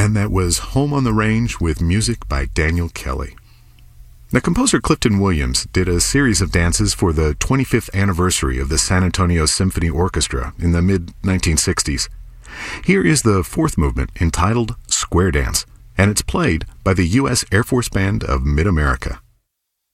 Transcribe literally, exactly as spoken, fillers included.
And that was Home on the Range with music by Daniel Kelly. Now, composer Clifton Williams did a series of dances for the twenty-fifth anniversary of the San Antonio Symphony Orchestra in the mid nineteen sixties. Here is the fourth movement entitled Square Dance, and it's played by the U S Air Force Band of Mid-America.